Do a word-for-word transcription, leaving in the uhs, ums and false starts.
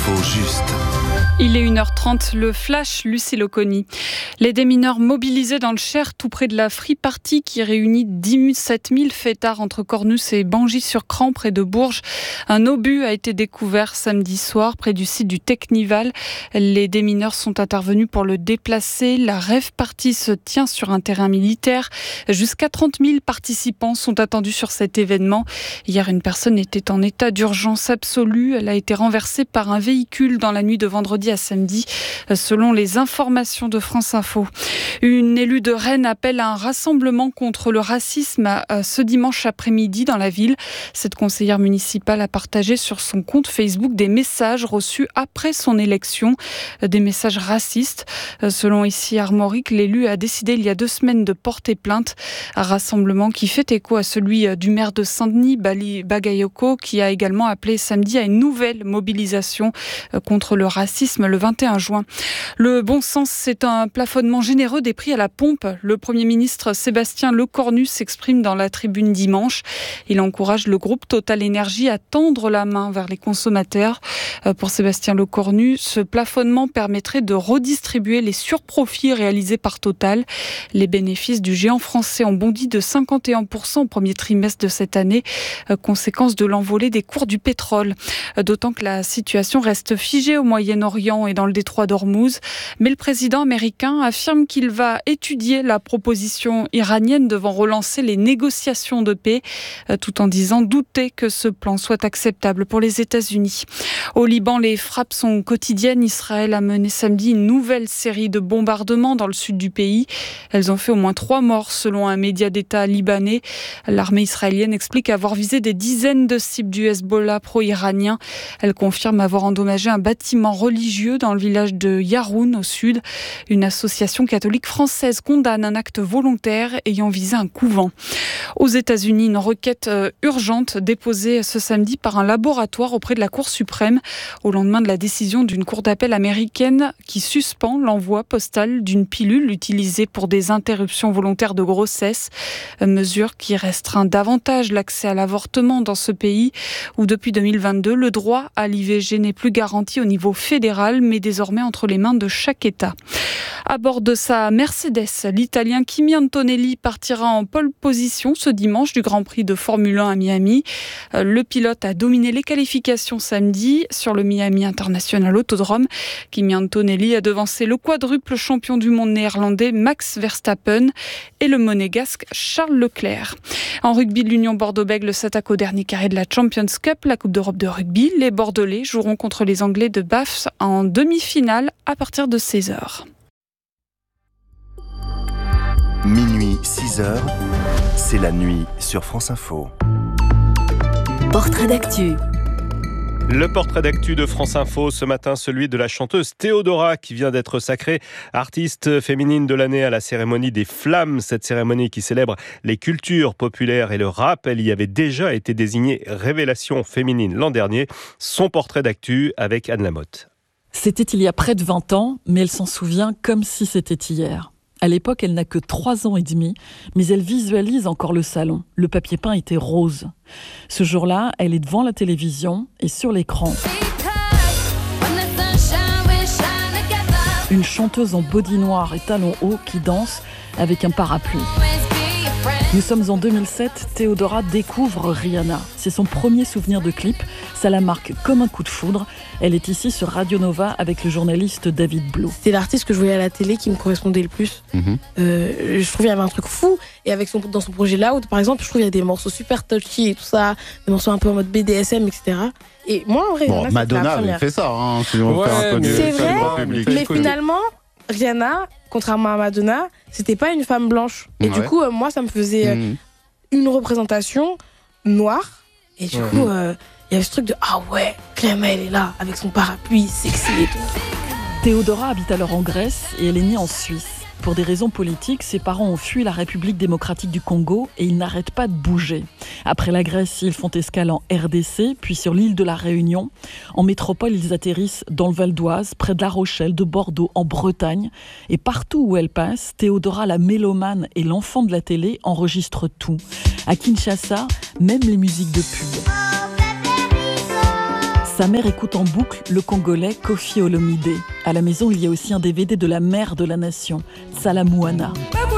L'info juste. Il est une heure trente, le flash, Lucie Loconi. Les démineurs mobilisés dans le Cher, tout près de la Free Party qui réunit dix-sept mille fêtards entre Cornus et Bangis-sur-Cran, près de Bourges. Un obus a été découvert samedi soir près du site du Technival. Les démineurs sont intervenus pour le déplacer. La rave party se tient sur un terrain militaire. Jusqu'à trente mille participants sont attendus sur cet événement. Hier, une personne était en état d'urgence absolue. Elle a été renversée par un véhicule dans la nuit de vendredi à samedi, selon les informations de France Info. Une élue de Rennes appelle à un rassemblement contre le racisme ce dimanche après-midi dans la ville. Cette conseillère municipale a partagé sur son compte Facebook des messages reçus après son élection, des messages racistes. Selon ici Armorique, l'élu a décidé il y a deux semaines de porter plainte. Un rassemblement qui fait écho à celui du maire de Saint-Denis, Bali Bagayoko, qui a également appelé samedi à une nouvelle mobilisation contre le racisme le vingt et un juin. Le bon sens, c'est un plafonnement généreux des prix à la pompe. Le Premier ministre Sébastien Lecornu s'exprime dans la tribune dimanche. Il encourage le groupe Total Énergie à tendre la main vers les consommateurs. Pour Sébastien Lecornu, ce plafonnement permettrait de redistribuer les surprofits réalisés par Total. Les bénéfices du géant français ont bondi de cinquante et un pour cent au premier trimestre de cette année, conséquence de l'envolée des cours du pétrole. D'autant que la situation reste figée au Moyen-Orient et dans le détroit d'Ormuz. Mais le président américain affirme qu'il va étudier la proposition iranienne devant relancer les négociations de paix, tout en disant douter que ce plan soit acceptable pour les États-Unis. Au Liban, les frappes sont quotidiennes. Israël a mené samedi une nouvelle série de bombardements dans le sud du pays. Elles ont fait au moins trois morts selon un média d'État libanais. L'armée israélienne explique avoir visé des dizaines de cibles du Hezbollah pro-iranien. Elle confirme avoir endommagé un bâtiment religieux dans le village de Yaroun au sud. Une association catholique française condamne un acte volontaire ayant visé un couvent. Aux États-Unis, une requête urgente déposée ce samedi par un laboratoire auprès de la Cour suprême au lendemain de la décision d'une cour d'appel américaine qui suspend l'envoi postal d'une pilule utilisée pour des interruptions volontaires de grossesse, mesure qui restreint davantage l'accès à l'avortement dans ce pays où depuis deux mille vingt-deux, le droit à l'I V G n'est plus garanti au niveau fédéral mais désormais entre les mains de chaque État. À bord de sa Mercedes, l'Italien Kimi Antonelli partira en pole position ce dimanche du Grand Prix de Formule un à Miami. Le pilote a dominé les qualifications samedi sur le Miami International Autodrome. Kimi Antonelli a devancé le quadruple champion du monde néerlandais Max Verstappen et le monégasque Charles Leclerc. En rugby, l'Union Bordeaux-Bègles s'attaque au dernier carré de la Champions Cup, la Coupe d'Europe de rugby. Les Bordelais joueront contre les Anglais de Bath en demi-finale à partir de seize heures. Minuit, six heures, c'est la nuit sur France Info. Portrait d'actu. Le portrait d'actu de France Info, ce matin, celui de la chanteuse Théodora qui vient d'être sacrée artiste féminine de l'année à la cérémonie des Flammes. Cette cérémonie qui célèbre les cultures populaires et le rap, elle y avait déjà été désignée révélation féminine l'an dernier. Son portrait d'actu avec Anne Lamotte. C'était il y a près de vingt ans, mais elle s'en souvient comme si c'était hier. À l'époque, elle n'a que trois ans et demi, mais elle visualise encore le salon. Le papier peint était rose. Ce jour-là, elle est devant la télévision et sur l'écran. Une chanteuse en body noir et talons hauts qui danse avec un parapluie. Nous sommes en deux mille sept, Théodora découvre Rihanna. C'est son premier souvenir de clip, ça la marque comme un coup de foudre. Elle est ici sur Radio Nova avec le journaliste David Blue. C'est l'artiste que je voyais à la télé qui me correspondait le plus. Mm-hmm. Euh, je trouve qu'il y avait un truc fou. Et avec son, dans son projet Loud, par exemple, je trouve qu'il y a des morceaux super touchy et tout ça, des morceaux un peu en mode B D S M, et cetera. Et moi, en vrai, bon, Rihanna, Madonna avait fait ça, hein, si on ouais, fait un peu du c'est vrai, public. Mais finalement, Rihanna, contrairement à Madonna, c'était pas une femme blanche. Et ouais. du coup, euh, moi, ça me faisait euh, mmh. une représentation noire. Et du ouais. coup, il euh, y avait ce truc de « Ah ouais, Clément, elle est là, avec son parapluie, sexy et tout. » Théodora habite alors en Grèce et elle est née en Suisse. Pour des raisons politiques, ses parents ont fui la République démocratique du Congo et ils n'arrêtent pas de bouger. Après la Grèce, ils font escale en R D C, puis sur l'île de la Réunion. En métropole, ils atterrissent dans le Val d'Oise, près de La Rochelle, de Bordeaux, en Bretagne. Et partout où elle passe, Théodora, la mélomane et l'enfant de la télé, enregistrent tout. À Kinshasa, même les musiques de pub. Sa mère écoute en boucle le Congolais Koffi Olomide. À la maison, il y a aussi un D V D de la mère de la nation, Salamou Ana.